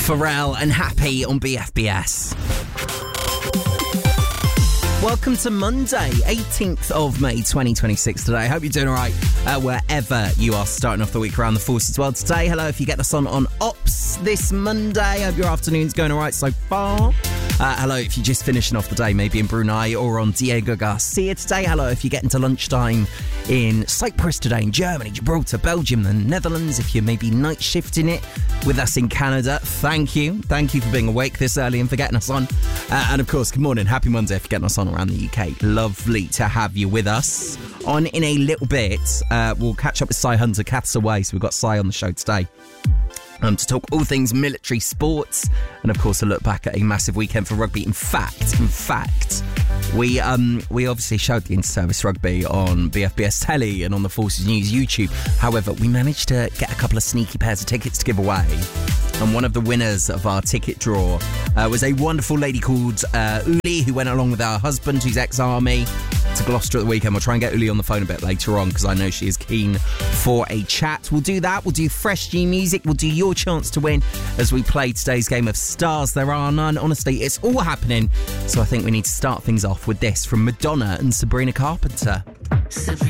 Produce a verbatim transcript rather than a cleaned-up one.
Pharrell and Happy on B F B S. Welcome to Monday, eighteenth of May twenty twenty-six today. I hope you're doing all right uh, wherever you are starting off the week around the forces world today. Hello if you get us on on Ops this Monday. Hope your afternoon's going all right so far. Uh, hello if you're just finishing off the day, maybe in Brunei or on Diego Garcia today. Hello if you're getting to lunchtime in Cyprus today, in Germany, Gibraltar, Belgium, the Netherlands. If you're maybe night shifting it with us in Canada, thank you. Thank you for being awake this early and for getting us on. Uh, and of course, good morning, happy Monday for getting us on around the U K. Lovely to have you with us. On in a little bit, uh, we'll catch up with Cy Hunter, Caths Away. So we've got Cy on the show today. Um, to talk all things military sports and of course a look back at a massive weekend for rugby. In fact, in fact, we um we obviously showed the inter-service rugby on B F B S Telly and on the Forces News YouTube. However, we managed to get a couple of sneaky pairs of tickets to give away. And one of the winners of our ticket draw uh, was a wonderful lady called uh, Uli, who went along with her husband, who's ex-army, to Gloucester at the weekend. We'll try and get Uli on the phone a bit later on because I know she is keen for a chat. We'll do that. We'll do fresh new music. We'll do your chance to win as we play today's game of Stars There Are None. Honestly, it's all happening. So I think we need to start things off with this from Madonna and Sabrina Carpenter.